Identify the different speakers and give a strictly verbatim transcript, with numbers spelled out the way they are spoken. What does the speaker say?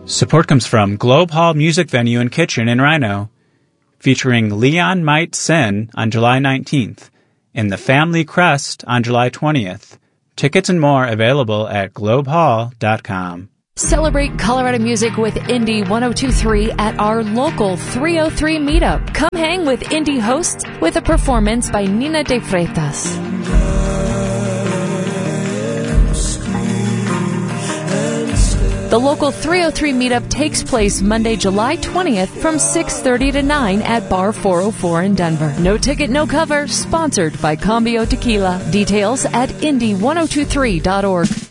Speaker 1: Support comes from Globe Hall Music Venue and Kitchen in Rhino, featuring Leon Might Sin on July nineteenth and The Family Crest on July twentieth. Tickets and more available at globe hall dot com.
Speaker 2: Celebrate Colorado music with Indie ten twenty-three at our local three oh three meetup. Come hang with Indie hosts with a performance by Nina de Freitas. The local three oh three meetup takes place Monday, July twentieth from six thirty to nine at Bar four oh four in Denver. No ticket, no cover. Sponsored by Cambio Tequila. Details at indie ten twenty-three dot org.